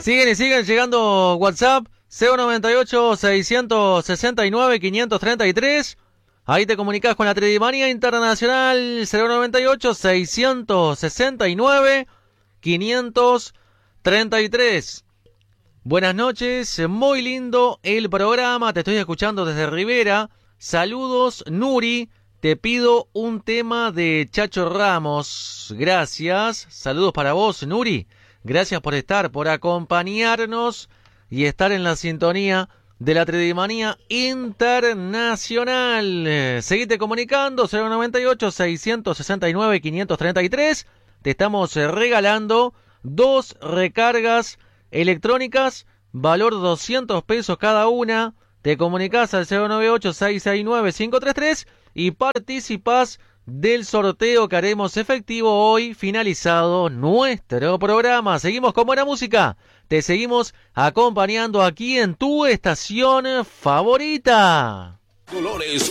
Siguen llegando WhatsApp 098-669-533. Ahí te comunicás con la Tridimanía Internacional 098-669-533. Buenas noches, muy lindo el programa, te estoy escuchando desde Rivera. Saludos, Nuri, te pido un tema de Chacho Ramos. Gracias, saludos para vos, Nuri. Gracias por estar, por acompañarnos y estar en la sintonía de la Tridimanía Internacional. Seguite comunicando, 098-669-533. Te estamos regalando 2 recargas electrónicas, valor 200 pesos cada una. Te comunicas al 098-669-533 y participás del sorteo que haremos efectivo hoy, finalizado nuestro programa. Seguimos con buena música. Te seguimos acompañando aquí en tu estación favorita. Colores